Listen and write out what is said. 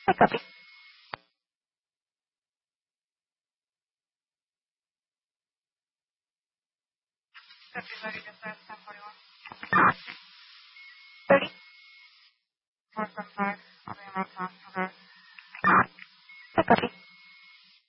I copy. February the 1st, 10:41. 30. 4 from 5.